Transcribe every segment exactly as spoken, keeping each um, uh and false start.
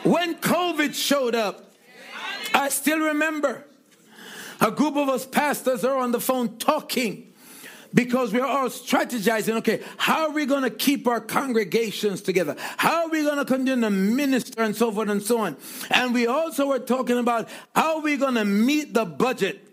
When COVID showed up, I still remember a group of us pastors are on the phone talking because we're all strategizing, okay, how are we going to keep our congregations together? How are we going to continue to minister and so forth and so on? And we also were talking about how are we going to meet the budget?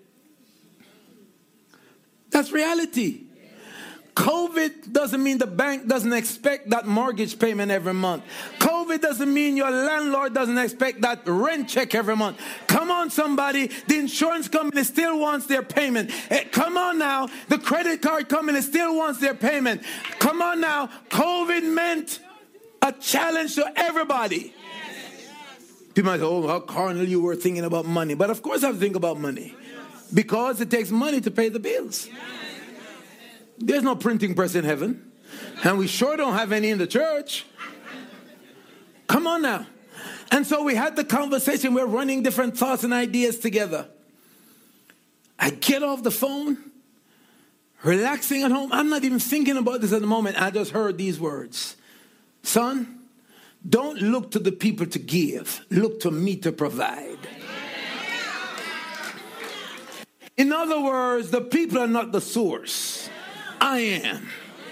That's reality. COVID doesn't mean the bank doesn't expect that mortgage payment every month. COVID doesn't mean your landlord doesn't expect that rent check every month. Come on, somebody. The insurance company still wants their payment. Eh, come on now. The credit card company still wants their payment. Come on now. COVID meant a challenge to everybody. People might say, oh, how carnal you were thinking about money. But of course I think about money. Because it takes money to pay the bills. There's no printing press in heaven. And we sure don't have any in the church. Come on now. And so we had the conversation. We're running different thoughts and ideas together. I get off the phone, relaxing at home. I'm not even thinking about this at the moment. I just heard these words. Son, don't look to the people to give. Look to me to provide. In other words, the people are not the source. I am.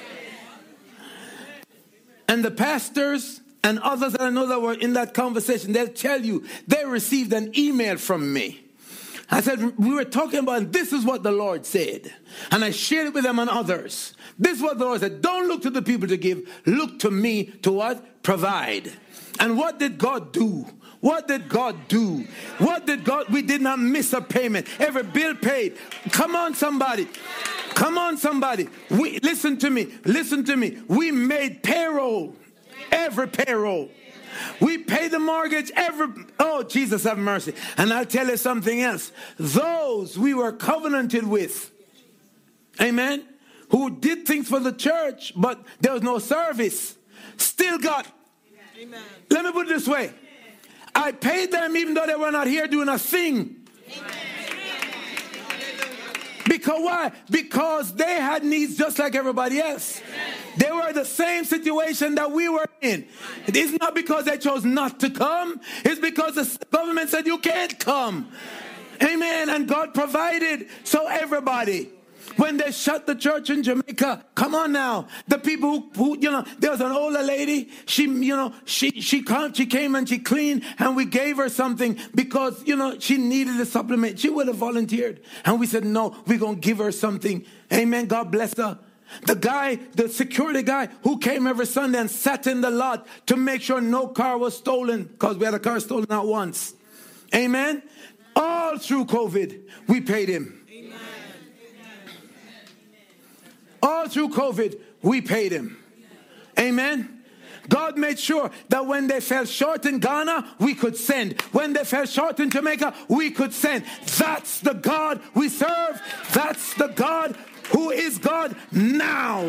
And the pastors and others that I know that were in that conversation, they'll tell you they received an email from me. I said, we were talking about, this is what the Lord said. And I shared it with them and others. This is what the Lord said. Don't look to the people to give. Look to me to what? Provide. And what did God do? What did God do? What did God? We did not miss a payment. Every bill paid. Come on, somebody. Come on, somebody. We listen to me. Listen to me. We made payroll. Every payroll. We paid the mortgage every. Oh, Jesus have mercy. And I'll tell you something else. Those we were covenanted with. Amen. Who did things for the church, but there was no service. Still got. Amen. Let me put it this way. I paid them even though they were not here doing a thing. Amen. Because why? Because they had needs just like everybody else. They were the same situation that we were in. It's not because they chose not to come. It's because the government said you can't come. Amen. And God provided. So everybody. When they shut the church in Jamaica, come on now. The people who, who, you know, there was an older lady. She, you know, she she come, she came and she cleaned, and we gave her something because, you know, she needed a supplement. She would have volunteered, and we said no, we're gonna give her something. Amen. God bless her. The guy, the security guy who came every Sunday and sat in the lot to make sure no car was stolen, because we had a car stolen out once. Amen. All through COVID, we paid him. All through COVID, we paid him. Amen. God made sure that when they fell short in Ghana, we could send. When they fell short in Jamaica, we could send. That's the God we serve. That's the God who is God now.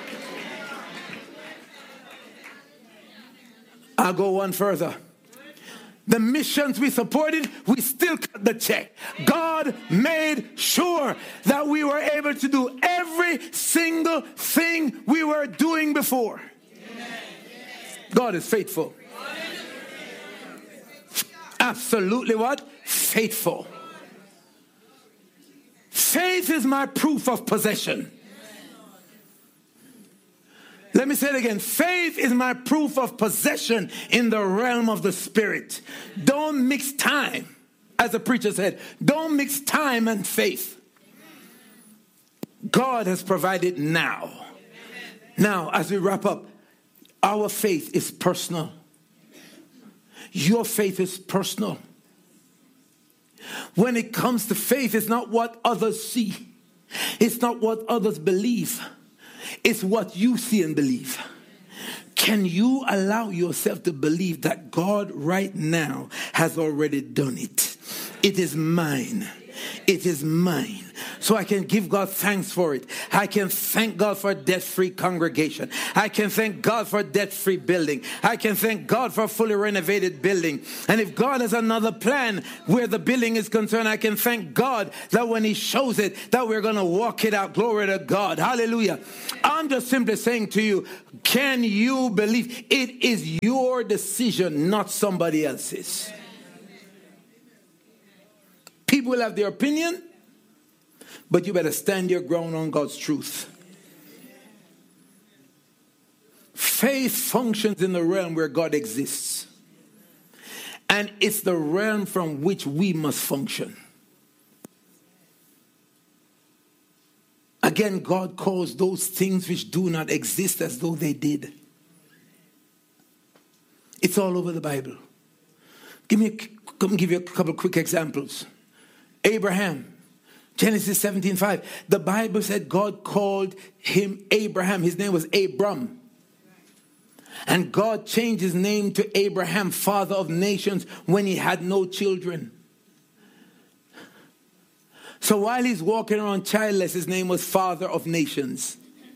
I'll go one further. The missions we supported, we still cut the check. God made sure that we were able to do every single thing we were doing before. God is faithful. Absolutely what? Faithful. Faith is my proof of possession. Let me say it again. Faith is my proof of possession in the realm of the spirit. Don't mix time, as the preacher said. Don't mix time and faith. God has provided now. Now, as we wrap up, our faith is personal. Your faith is personal. When it comes to faith, it's not what others see. It's not what others believe. It's what you see and believe. Can you allow yourself to believe that God right now has already done it? It is mine. It is mine. so I can give God thanks for it. I can thank God for a debt-free congregation. I can thank God for a debt-free building. I can thank God for a fully renovated building. And if God has another plan where the building is concerned, I can thank God that when he shows it, that we're going to walk it out. Glory to God. Hallelujah. I'm just simply saying to you, can you believe? It is your decision, not somebody else's. People will have their opinion, but you better stand your ground on God's truth. Faith functions in the realm where God exists. And it's the realm from which we must function. Again, God calls those things which do not exist as though they did. It's all over the Bible. Give me, come give you a couple of quick examples. Abraham, Genesis seventeen five. The Bible said God called him Abraham. His name was Abram. And God changed his name to Abraham, father of nations, when he had no children. So while he's walking around childless, his name was father of nations.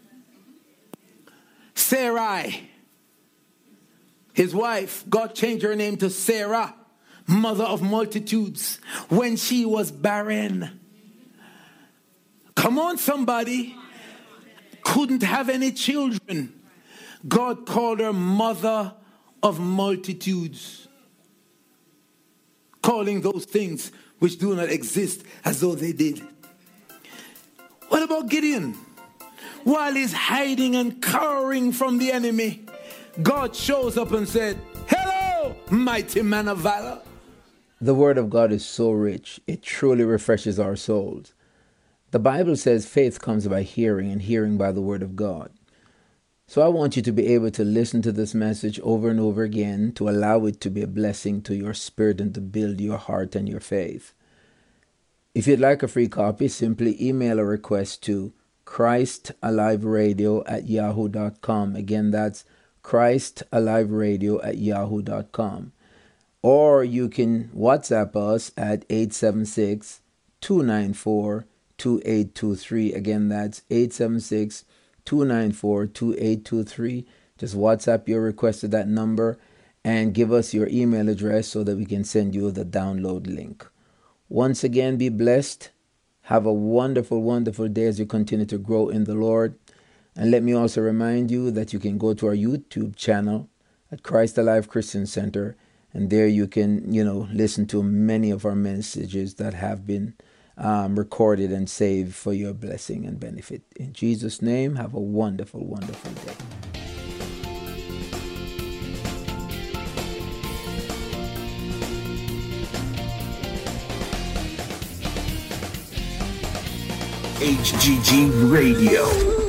Sarai, his wife, God changed her name to Sarah, mother of multitudes, when she was barren. Come on, somebody. Couldn't have any children. God called her mother of multitudes. Calling those things which do not exist as though they did. What about Gideon? While he's hiding and cowering from the enemy, God shows up and said, "Hello, mighty man of valor." The word of God is so rich, it truly refreshes our souls. The Bible says faith comes by hearing, and hearing by the word of God. So I want you to be able to listen to this message over and over again, to allow it to be a blessing to your spirit and to build your heart and your faith. If you'd like a free copy, simply email a request to christaliveradio at yahoo dot com. Again, that's christaliveradio at yahoo dot com. Or you can WhatsApp us at eight seven six, two nine four, two eight two three. Again, that's eight seven six, two nine four, two eight two three. Just WhatsApp your request to that number and give us your email address so that we can send you the download link. Once again, be blessed. Have a wonderful, wonderful day as you continue to grow in the Lord. And let me also remind you that you can go to our YouTube channel at Christ Alive Christian Center, and there you can, you know, listen to many of our messages that have been um, recorded and saved for your blessing and benefit. In Jesus' name, have a wonderful, wonderful day. H G G Radio.